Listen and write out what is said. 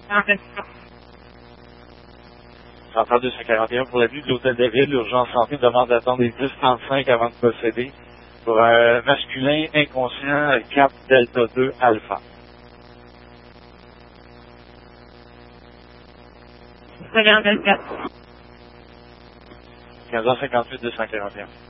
Centrale 241 pour la vue de l'Hôtel de Ville, urgence santé, demande d'attendre les 10:35 avant de procéder pour un masculin inconscient, Cap Delta 2 Alpha. 15h58 241.